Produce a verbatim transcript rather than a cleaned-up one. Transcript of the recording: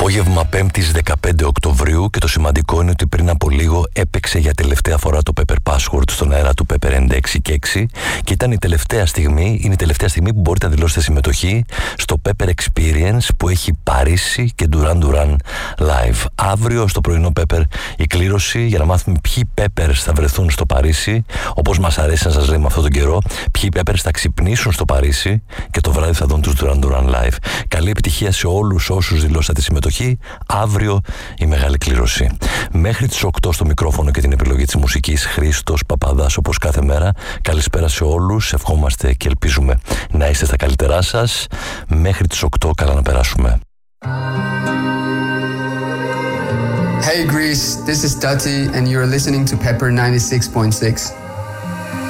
Απόγευμα πέμπτης δεκαπέντε Οκτωβρίου, και το σημαντικό είναι ότι πριν από λίγο έπαιξε για τελευταία φορά το Pepper Password στον αέρα του Pepper ενενήντα έξι και έξι, και ήταν η τελευταία στιγμή, είναι η τελευταία στιγμή που μπορείτε να δηλώσετε συμμετοχή στο Pepper Experience που έχει Παρίσι και Duran Duran live. Αύριο στο πρωινό Pepper η κλήρωση για να μάθουμε ποιοι Peppers θα βρεθούν στο Παρίσι, όπως μας αρέσει να σας λέμε αυτόν τον καιρό, ποιοι Peppers θα ξυπνήσουν στο Παρίσι και το βράδυ θα δουν τους Duran Duran live. Καλή επιτυχία σε όλους όσους δηλώσατε συμμετοχή. Αύριο η μεγάλη κλήρωση. Μέχρι τις οκτώ στο μικρόφωνο και την επιλογή της μουσικής, Χρήστος Παπαδάς, όπως κάθε μέρα. Καλησπέρα σε όλους. Ευχόμαστε και ελπίζουμε να είστε στα καλύτερά σας. Μέχρι τις οκτώ, καλά να περάσουμε. Hey Greece, this is Dati and you're listening to Pepper ninety-six point six.